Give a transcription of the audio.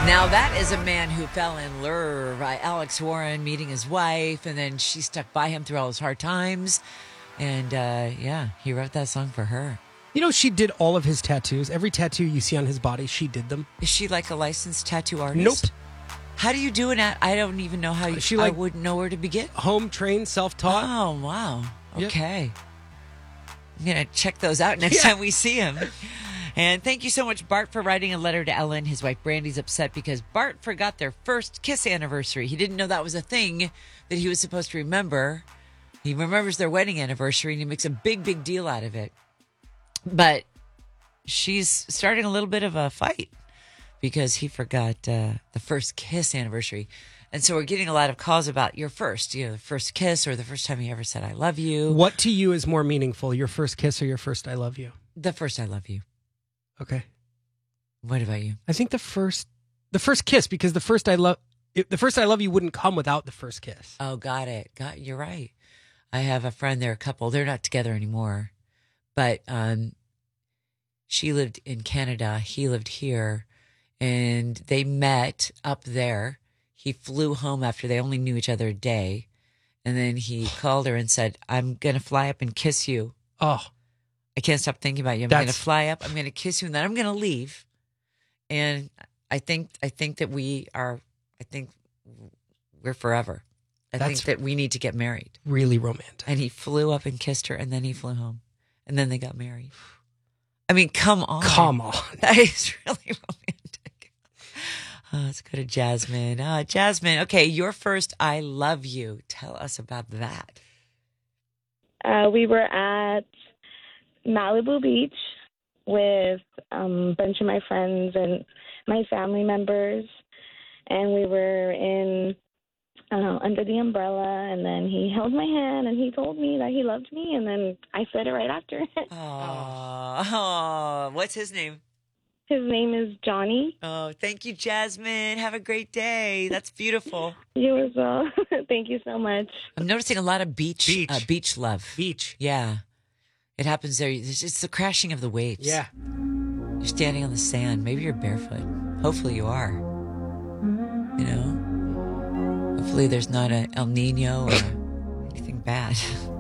Now, that is a man who fell in love by Alex Warren meeting his wife, and then she stuck by him through all his hard times. And he wrote that song for her. You know, she did all of his tattoos. Every tattoo you see on his body, she did them. Is she like a licensed tattoo artist? Nope. How do you do it? I don't even know how you. I wouldn't know where to begin. Home trained, self-taught. Oh, wow. Yep. Okay. I'm going to check those out next time we see him. And thank you so much, Bart, for writing a letter to Ellen. His wife, Brandy's upset because Bart forgot their first kiss anniversary. He didn't know that was a thing that he was supposed to remember. He remembers their wedding anniversary, and he makes a big, big deal out of it. But she's starting a little bit of a fight because he forgot the first kiss anniversary. And so we're getting a lot of calls about your first, the first kiss or the first time he ever said, I love you. What to you is more meaningful, your first kiss or your first I love you? The first I love you. Okay. What about you? I think the first kiss, because the first I love you wouldn't come without the first kiss. Oh, got it. You're right. I have a friend, they're a couple. They're not together anymore. But she lived in Canada. He lived here. And they met up there. He flew home after they only knew each other a day. And then he called her and said, I'm going to fly up and kiss you. Oh. I can't stop thinking about you. I'm going to fly up. I'm going to kiss you. And then I'm going to leave. And I think that we're forever. I think that we need to get married. Really romantic. And he flew up and kissed her, and then he flew home. And then they got married. I mean, come on. Come on. That is really romantic. Let's go to Jasmine. Jasmine, okay, your first I love you. Tell us about that. We were at Malibu Beach with a bunch of my friends and my family members. And we were in under the umbrella, and then he held my hand, and he told me that he loved me, and then I said it right after. Oh, what's his name? His name is Johnny. Oh, thank you, Jasmine. Have a great day. That's beautiful. You as well. Thank you so much. I'm noticing a lot of beach love. Beach. Yeah. It happens there. It's the crashing of the waves. Yeah. You're standing on the sand. Maybe you're barefoot. Hopefully you are. Hopefully there's not an El Nino or anything bad.